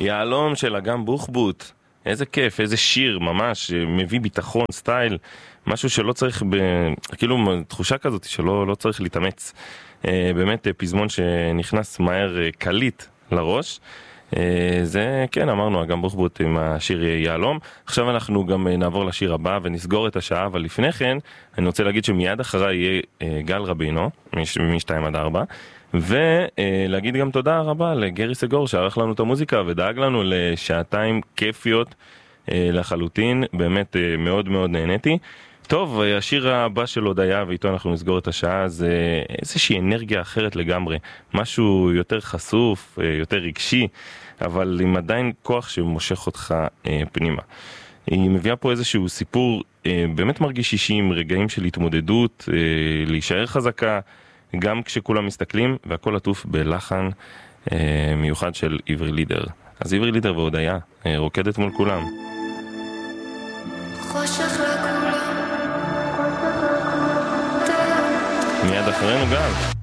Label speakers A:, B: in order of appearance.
A: יהלום של אגם בוחבוט, איזה כיף, איזה שיר ממש, מביא ביטחון, סטייל, משהו שלא צריך, כאילו תחושה כזאת שלא לא צריך להתאמץ. באמת פזמון שנכנס מהר קליט לראש. זה כן, אמרנו, אגם בוחבוט עם השיר יהלום. עכשיו אנחנו גם נעבור לשיר הבא ונסגור את השעה, אבל לפני כן אני רוצה להגיד שמיד אחריי יהיה גל רבינו, מ-2 עד 4, ולהגיד גם תודה רבה לגרי סגור שערך לנו את המוזיקה ודאג לנו לשעתיים כיפיות לחלוטין, באמת מאוד מאוד נהניתי. טוב, השיר הבא של הודיה ואיתו אנחנו נסגור את השעה, זה איזושהי אנרגיה אחרת לגמרי, משהו יותר חשוף, יותר רגשי, אבל עם עדיין כוח שמושך אותך פנימה. היא מביאה פה איזשהו סיפור באמת מרגיש אישי, עם רגעים של התמודדות, להישאר חזקה גם כשכולם מסתכלים, והכל עטוף בלחן מיוחד של עברי לידר. אז עברי לידר והודיה רוקדת מול כולם.
B: חושך לכולם
A: מיד אחרינו גם